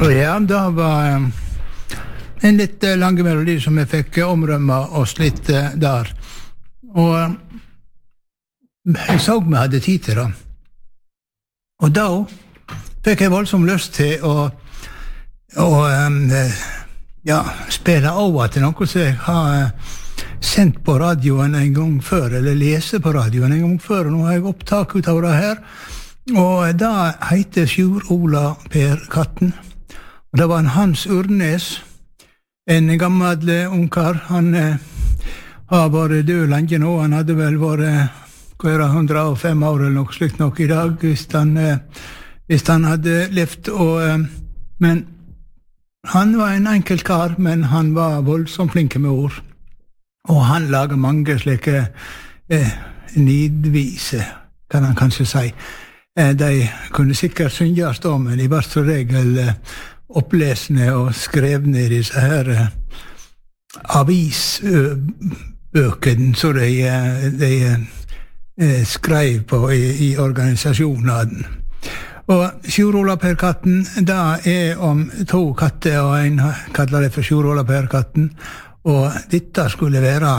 Ja, det var en litt lang melodi som jeg fikk omrømme oss litt der. Og jeg så vi hadde tid til det. Og da fikk jeg voldsomt lyst til å spille over til noe som jeg har sendt på radioen en gang før, eller lese på radioen en gang før, og nå har jeg opptak ut av det her. Og det heter Sjur Ola Per Katten. Og det var en Hans Urnes, en gammel ungkar. Han har vært død lenge nå. Han hadde vel vært 105 år eller noe slikt nok i dag, hvis han hadde levd. Men han var en enkel kar, men han var voldsomt flink med ord. Og han laget mange slike nidvise, kan han kanskje si. De kunne sikkert synges da, men de var så regel opplesne og skrevne i disse her avisbøkene så de skrev på i organisasjonen. Og Sjur Ola Per Katten, det om 2 katter, og en kallar det for Sjur Ola Per Katten, og dette skulle være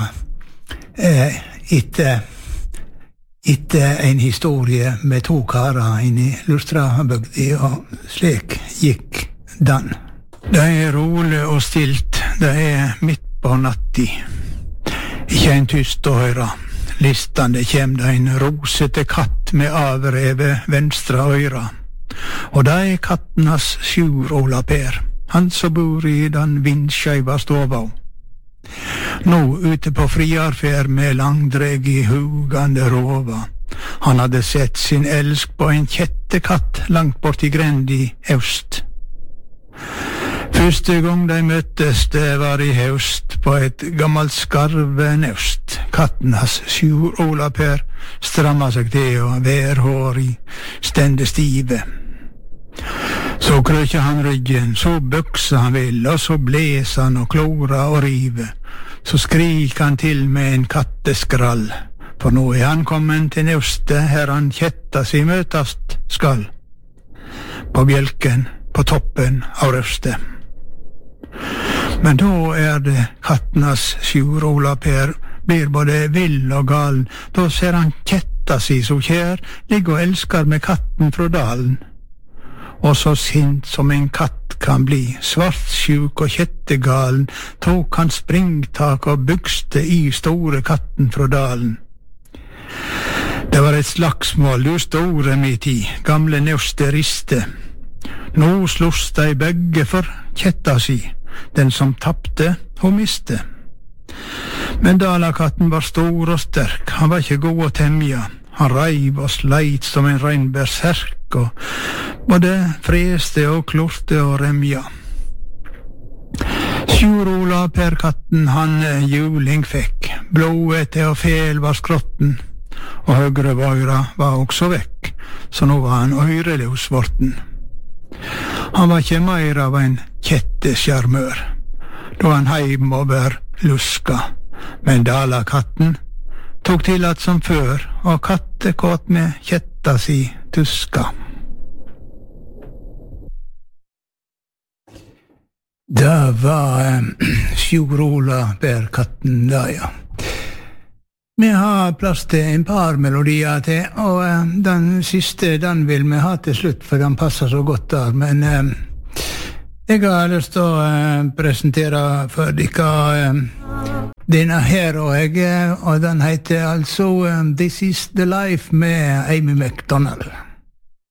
etter en historie med 2 karer inn i Lustrabygda, og slik gikk den. Det rolig og stilt, det midt på natti. Ikke en tyst å høre. Listande kjem det en rosete katt med avrevet venstre øyra. Og det kattenas Sjur Ola Per, han som bor i den vindskeiva stova. Nå ute på friarferd med langdreg i hugande rova. Han hadde sett sin elsk på en kjettekatt langt bort i grend i øst. Første gang de møttes, det var i høst, på et gammelt skarvenøst. Kattenas Sjur Ola Per stramma seg til, og værhår i stende stive. Så krøkja han ryggen, så bøksa han vill, og så bles han og klora og rive. Så skrik han til med en katteskrall, for nå han kommet til nøstet, her han kjetta si møtast skal. På bjelken, på toppen av røstet. Men da det kattenas Sjur Ola Per blir både vill og gal. Da ser han kjetta si så kjær, ligger og elskar med katten fra dalen. Og så sint som en katt kan bli, svartsjuk og kjettegalen, tok han springtak og bygste i store katten fra dalen. Det var et slagsmål, du store mitt i, gamle nøste riste. Nå slåss de begge for kjetta si, den som tappte og miste. Men dalakatten var stor og sterk, han var ikke god å temja. Han reiv og sleit som en regnbærserk, og både freste og klorte og remja. Sjur Ola Per Katten, han juling fikk, blåete og fel var skrotten, og høyre vøyra var også vekk, så nå var han øyreløs vorten. Han var ikke mer av en kjettesjarmør, da han heim over luska, men dalakatten tok til at som før, og kattekåt med kjetta si tuska. Det var Sjur Ola Per Katten da, ja. Vi har plass til en par melodier til, og den siste, den vil vi ha til slutt, for den passer så godt der, men jeg har lyst til å presentere for dere denne her, og den heter altså This is the Life med Amy McDonald.